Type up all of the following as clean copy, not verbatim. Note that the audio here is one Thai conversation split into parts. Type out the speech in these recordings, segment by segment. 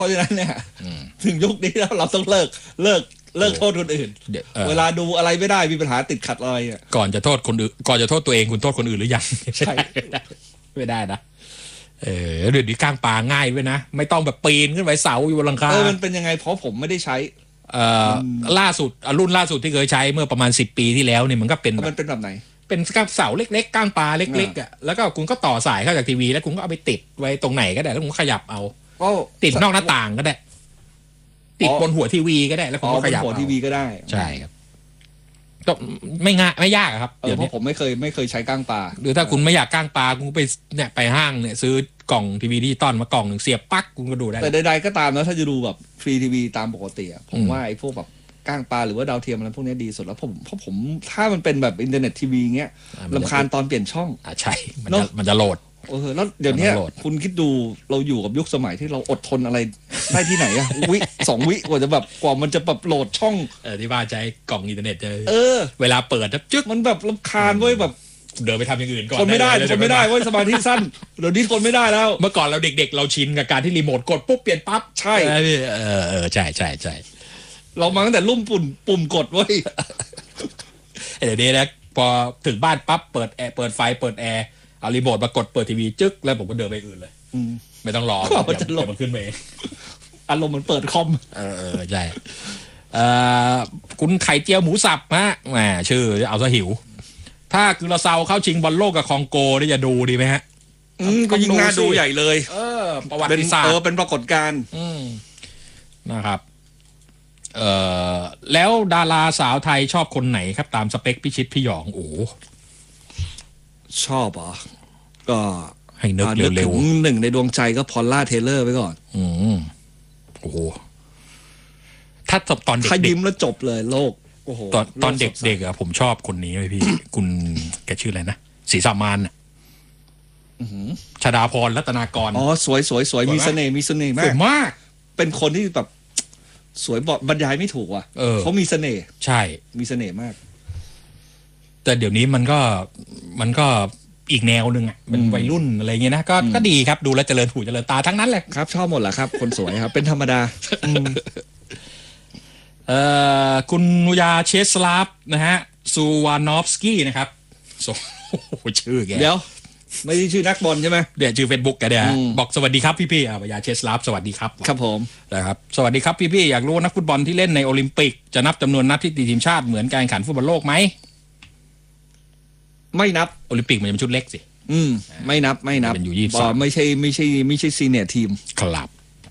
ราะฉะนั้นเนี่ยถึงยุคนี้แล้วเราต้องเลิกโทษคนอื่นเวลาดูอะไรไม่ได้มีปัญหาติดขัดอะไรก่อนจะโทษคนอื่นก่อนจะโทษตัวเองคุณโทษคนอื่นหรือยังใช่ไม่ได้นะเดี๋ยวนี้ก้างปลาง่ายด้วยนะไม่ต้องแบบปีนขึ้นไปเสาอยู่บนหลังคามันเป็นยังไงเพราะผมไม่ได้ใช้ล่าสุดรุ่นล่าสุดที่เคยใช้เมื่อประมาณ10 ปีที่แล้วเนี่ยมันก็เป็นแบบไหนเป็นเสาเล็กๆก้างปลาเล็กๆอ่ะแล้วก็คุณก็ต่อสายเข้าจากทีวีแล้วคุณก็เอาไปติดไว้ตรงไหนก็ได้แล้วคุณก็ขยับเอาติดนอกหน้าต่างก็ได้ติดบนหัวทีวีก็ได้แล้วคุณก็ขยับหัวทีวีก็ได้ใช่ครับก็ไม่ง่ายไม่ยากครับเดี๋ยวนี้ผมไม่เคยใช้ก้างปลาหรือถ้าคุณไม่อยากก้างปลาคุณไปเนี่ยไปห้างเนี่ยซื้อกล่องทีวีดิจิตอลมากล่องหนึ่งเสียบปลั๊กคุณก็ดูได้แต่ใดๆก็ตามนะถ้าจะดูแบบฟรีทีวีตามปกติผมว่าไอ้พวกแบบก้างปลาหรือว่าดาวเทียมอะไรพวกนี้ดีสุดแล้วเพราะผมถ้ามันเป็นแบบอินเทอร์เน็ตทีวีเงี้ยรำคาญตอนเปลี่ยนช่องใช่มันจะโหลดแล้วเดี๋ยวนี้คุณคิดดูเราอยู่กับยุคสมัยที่เราอดทนอะไรได้ที่ไหนวิ2 วิกว่าจะแบบกว่ามันจะแบบโหลดช่องที่บ้านใช้กล่องอินเทอร์เน็ตเวลาเปิดจึ๊กมันแบบรำคาญเว้ยแบบเดินไปทำอย่างอื่นก่อนทนไม่ได้เว้ยสมาธิสั้นเดี๋ยวนี้ทนไม่ได้แล้วเมื่อก่อนเราเด็กๆเราชินกับการที่รีโมทกดปุ๊บเปลี่ยนปั๊บใช่ใช่เรามาตั้งแต่รุ่มปุ่มกดเว้ยเดี๋ยวนี้นะพอถึงบ้านปั๊บเปิดแอร์เปิดไฟเปิดแอร์เอารีโมทมากดเปิดทีวีจึ๊กแล้วผมก็เดินไปอื่นเลยไม่ต้องรอมันขึ้นมาเองอารมณ์มันเปิดคอมใช่คุณไข่เจียวหมูสับฮะแหมชื่อเอาซะหิวถ้าคือเราเซาเข้าชิงบอลโลกกับคองโกนี่จะดูดีไหมฮะก็ยิ่งน่าดูใหญ่เลยประวัติศาสตร์เป็นปรากฏการณ์นะครับแล้วดาราสาวไทยชอบคนไหนครับตามสเปคพี่ชิดพี่หยองโอ้ชอบก็ให้นึกเร็วๆหนึ่งในดวงใจก็พอลล่าเทเลอร์ไว้ก่อนโอ้โหถ้าตอนเด็กถ้ายิ้มแล้วจบเลยโลกโอ้โหตอนเด็กๆผมชอบคนนี้เลยพี่คุณแกชื่ออะไรนะศรีสามานชฎาพรรัตนากรสวยมีเสน่ห์มากเป็นคนที่แบบสวยบรรยายไม่ถูกว่ะเขามีเสน่ห์ใช่มีเสน่ห์มากแต่เดี๋ยวนี้มันก็อีกแนวหนึ่งเป็นวัยรุ่นอะไรเงี้ยนะก็ดีครับดูแลเจริญหูเจริญตาทั้งนั้นเลยครับชอบหมดแหละครับคนสวยครับเป็นธรรมดาคุณนุยาเชสลาฟนะฮะซูวานอฟสกี้นะครับชื่อแกเดี๋ยวไม่ใช่ชื่อนักบอลใช่ไหมเดี๋ยวชื่อเฟซบุ๊กแกเดี๋ยวบอกสวัสดีครับพี่ๆยาเชสลาฟสวัสดีครับครับผมนะครับสวัสดีครับพี่ๆอยากรู้นักฟุตบอลที่เล่นในโอลิมปิกจะนับจำนวนนัดที่ติดทีมชาติเหมือนการแข่งขันฟุตบอลโลกไหมไม่นับโอลิมปิกมันเป็นชุดเล็กสิไม่นับเป็นอยู่23 ไม่ใช่ซีเนียร์ทีมครับ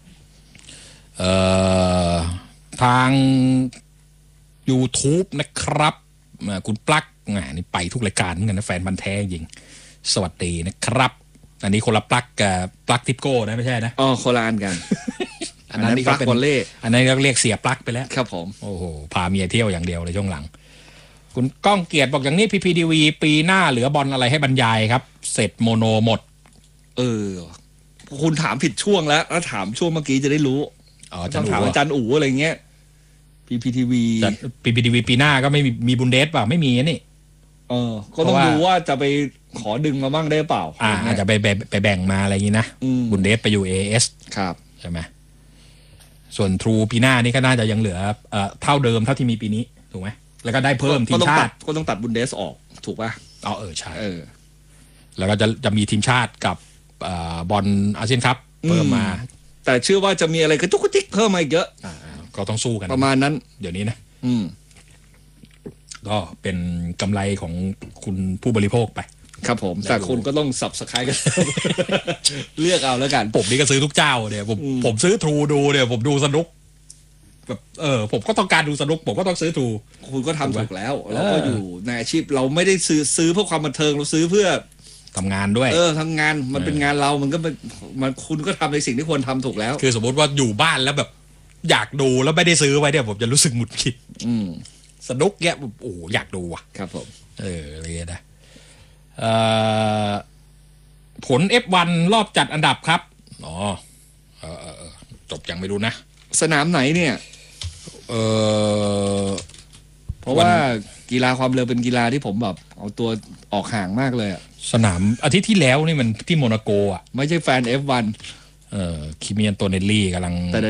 ทาง YouTube นะครับคุณปลั๊กนี่ไปทุกรายการเหมือนกันนะแฟนพันธุ์แท้จริงสวัสดีนะครับอันนี้คนละปลั๊กกับปลั๊กทิปโก้นะไม่ใช่นะโคลานกันอันนั้นปลั๊กบอลเล่อันนั้นก็เรียกเสียปลั๊กไปแล้วครับผมโอ้โหพาเมียเที่ยวอย่างเดียวเลยช่วงหลังคุณก้องเกียรติบอกอย่างนี้PPTVปีหน้าเหลือบอลอะไรให้บรรยายครับเสร็จโมโนหมดคุณถามผิดช่วงแล้วถามช่วงเมื่อกี้จะได้รู้จะถามอาจารย์อู๋อะไรเงี้ยPPTV ปีหน้าก็ไม่มีบุนเดสป่ะไม่มีนี่ก็ต้องดูว่าจะไปขอดึงมาบ้างได้เปล่าอาจจะไปแบ่งมาอะไรอย่างนี้นะบุนเดสไปอยู่ AS ครับใช่ไหมส่วนทรูปีหน้านี่ก็น่าจะยังเหลือเท่าเดิมเท่าที่มีปีนี้ถูกไหมแล้วก็ได้เพิ่มทีมชาติก็ต้องตัดบุนเดสออกถูกป่ะใช่แล้วก็จะมีทีมชาติกับบอลอาเซียนคัพเพิ่มมาแต่เชื่อว่าจะมีอะไรกระจุกกระจิกเพิ่มมาอีกเยอะก็ต้องสู้กันประมาณนั้นเดี๋ยวนี้นะก็เป็นกำไรของคุณผู้บริโภคไปครับผมแต่คุณก็ต้องSubscribeกันเลือกเอาแล้วกันผมนี่ก็ซื้อทุกเจ้าเนี่ยผมซื้อทรูดูเนี่ยผมดูสนุกแบบผมก็ต้องการดูสนุกผมก็ต้องซื้อทรูคุณก็ทำถูกแล้วเราก็อยู่ในอาชีพเราไม่ได้ซื้อเพื่อความบันเทิงเราซื้อเพื่อทำงานด้วยทำงานมันเป็นงานเรามันก็มันคุณก็ทำในสิ่งที่ควรทำถูกแล้วคือสมมติว่าอยู่บ้านแล้วแบบอยากดูแล้วไม่ได้ซื้อไว้เนี่ยผมจะรู้สึกหงุดหงิดสนุกแยะโอ้อยากดูอ่ะครับผมอะไรนะผล F1 รอบจัดอันดับครับจบยังไม่รู้นะสนามไหนเนี่ยเพราะว่ากีฬาความเร็วเป็นกีฬาที่ผมแบบเอาตัวออกห่างมากเลยสนามอาทิตย์ที่แล้วนี่มันที่โมนาโกอ่ะไม่ใช่แฟน F1 คิเมียนโตเนลลี่กำลังแต่